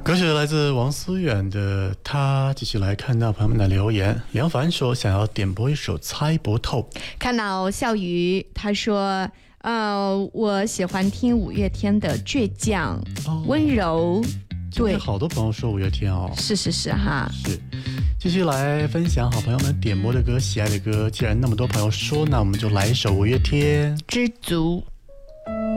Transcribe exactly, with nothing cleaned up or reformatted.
歌曲来自王思远的他。继续来看到朋友们的留言。梁凡说想要点播一首猜不透。 看到笑鱼他说呃，我喜欢听五月天的倔强、哦、温柔。对， 好多朋友说五月天哦。 是是是哈。 是，继续来分享好朋友们点播的歌、喜爱的歌。既然那么多朋友说，那我们就来一首五月天《 知足》。